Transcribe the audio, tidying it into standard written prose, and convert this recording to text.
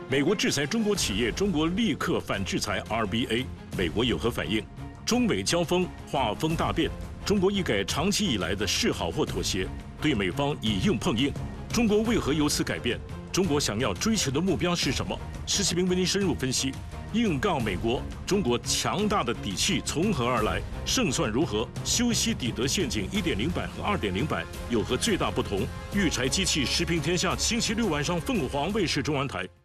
美国制裁中国企业，中国立刻反制裁 RBA， 美国有何反应？中美交锋，画风大变，中国一改长期以来的示好或妥协，对美方以硬碰硬。中国为何由此改变？中国想要追求的目标是什么？施启明为您深入分析。硬杠美国，中国强大的底气从何而来？胜算如何？修昔底德陷阱1.0版和2.0版有何最大不同？育才机器时评天下，星期六晚上凤凰卫视中文台。